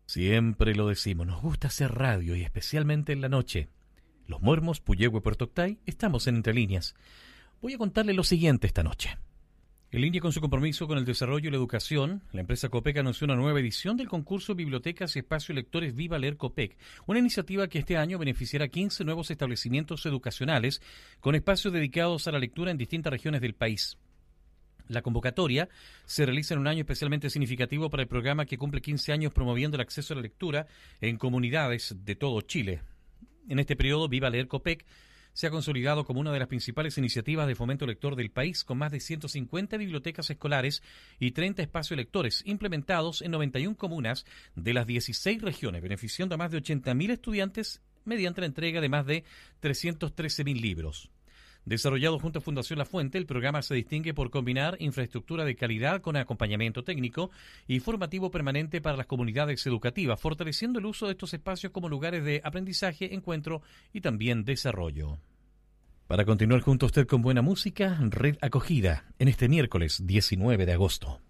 Siempre lo decimos, nos gusta hacer radio y especialmente en la noche. Los Muermos, Puyehue, Puerto Octay, estamos en Entre Líneas. Voy a contarle lo siguiente esta noche. En línea con su compromiso con el desarrollo y la educación, la empresa Copec anunció una nueva edición del concurso Bibliotecas y Espacio Lectores Viva Leer Copec, una iniciativa que este año beneficiará a 15 nuevos establecimientos educacionales con espacios dedicados a la lectura en distintas regiones del país. La convocatoria se realiza en un año especialmente significativo para el programa que cumple 15 años promoviendo el acceso a la lectura en comunidades de todo Chile. En este periodo, Viva Leer Copec se ha consolidado como una de las principales iniciativas de fomento lector del país, con más de 150 bibliotecas escolares y 30 espacios lectores implementados en 91 comunas de las 16 regiones, beneficiando a más de 80.000 estudiantes mediante la entrega de más de 313.000 libros. Desarrollado junto a Fundación La Fuente, el programa se distingue por combinar infraestructura de calidad con acompañamiento técnico y formativo permanente para las comunidades educativas, fortaleciendo el uso de estos espacios como lugares de aprendizaje, encuentro y también desarrollo. Para continuar junto a usted con buena música, Red Acogida, en este miércoles 19 de agosto.